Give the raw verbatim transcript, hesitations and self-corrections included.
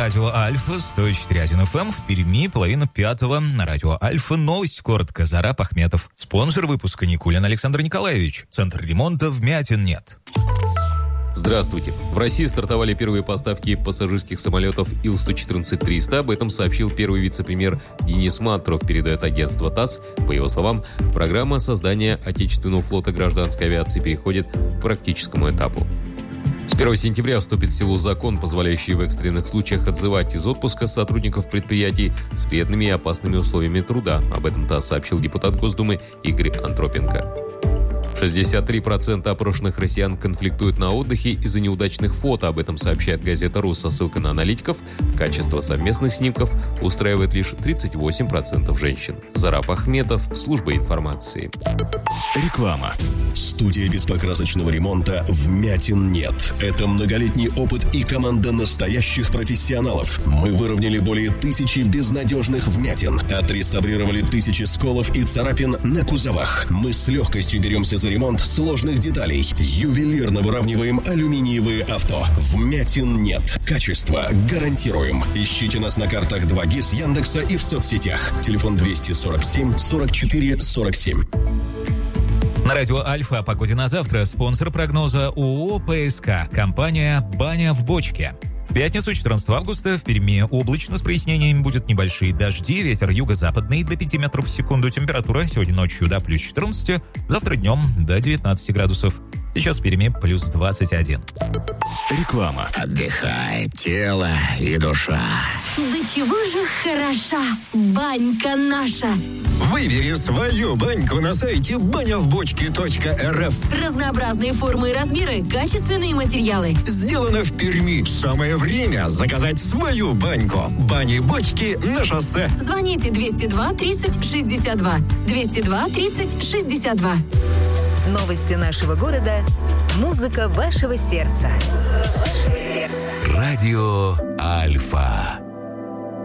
Радио Альфа, сто четыре точка один эф эм, в Перми, половина пятого. На Радио Альфа новость коротко. Зараб Ахметов. Спонсор выпуска Никулин Александр Николаевич. Центр ремонта вмятин нет. Здравствуйте. В России стартовали первые поставки пассажирских самолетов Ил сто четырнадцать триста. Об этом сообщил первый вице-премьер Денис Мантров, передает агентство ТАСС. По его словам, программа создания отечественного флота гражданской авиации переходит к практическому этапу. С первого сентября вступит в силу закон, позволяющий в экстренных случаях отзывать из отпуска сотрудников предприятий с вредными и опасными условиями труда. Об этом ТАСС сообщил депутат Госдумы Игорь Антропенко. шестьдесят три процента опрошенных россиян конфликтуют на отдыхе из-за неудачных фото. Об этом сообщает газета «Рус» со ссылкой на аналитиков. Качество совместных снимков устраивает лишь тридцать восемь процентов женщин. Зараб Ахметов, служба информации. Реклама. Студия беспокрасочного ремонта «Вмятин нет». Это многолетний опыт и команда настоящих профессионалов. Мы выровняли более тысячи безнадежных вмятин, отреставрировали тысячи сколов и царапин на кузовах. Мы с легкостью беремся за ремонт сложных деталей. Ювелирно выравниваем алюминиевые авто. Вмятин нет. Качество гарантируем. Ищите нас на картах два ГИС, Яндекса и в соцсетях. Телефон двести сорок семь сорок четыре сорок семь. На Радио Альфа о погоде на завтра. Спонсор прогноза ООО ПСК. Компания «Баня в бочке». В пятницу, четырнадцатого августа, в Перми облачно с прояснениями, будут небольшие дожди, ветер юго-западный до пяти метров в секунду, температура сегодня ночью до плюс четырнадцати, завтра днем до девятнадцати градусов. Сейчас в Перми плюс двадцать один. Реклама. Отдыхает тело и душа. Да чего же хороша банька наша. Выбери свою баньку на сайте баня в бочке точка эр эф. Разнообразные формы и размеры, качественные материалы. Сделано в Перми. Самое время заказать свою баньку. Бани-бочки на шоссе. Звоните двести два тридцать шестьдесят два. двести два тридцать шестьдесят два. Новости нашего города. Музыка вашего сердца. Вашего сердца. Радио Альфа.